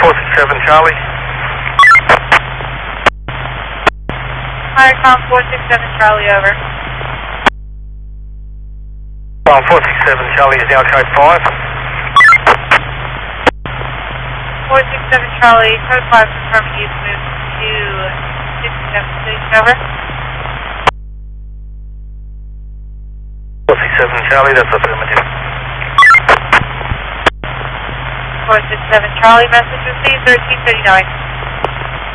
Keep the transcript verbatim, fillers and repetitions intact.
four six seven Charlie. Higher com four six seven Charlie, over. Um, four six seven Charlie is now code five. four six seven Charlie, code five confirming you've moved to sixty-seven station, over. four six seven Charlie, that's affirmative. four six seven Charlie, message received thirteen thirty-nine.